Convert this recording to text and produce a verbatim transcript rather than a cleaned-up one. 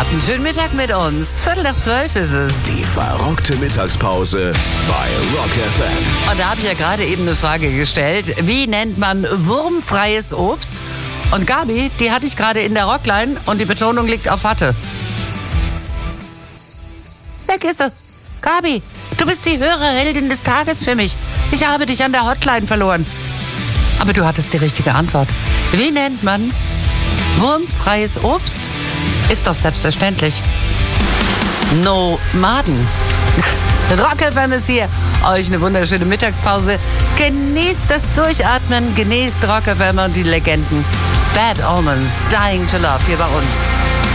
Habt einen schönen Mittag mit uns. Viertel nach zwölf ist es. Die verrückte Mittagspause bei Rock F M. Und da habe ich ja gerade eben eine Frage gestellt. Wie nennt man wurmfreies Obst? Und Gabi, die hatte ich gerade in der Rockline und die Betonung liegt auf hatte. Weg ist sie. Gabi, du bist die höhere Heldin des Tages für mich. Ich habe dich an der Hotline verloren. Aber du hattest die richtige Antwort. Wie nennt man wurmfreies Obst? Ist doch selbstverständlich. Nomaden. Rock F M ist hier. Euch eine wunderschöne Mittagspause. Genießt das Durchatmen, genießt Rock F M und die Legenden. Bad Omens, Dying to Love hier bei uns.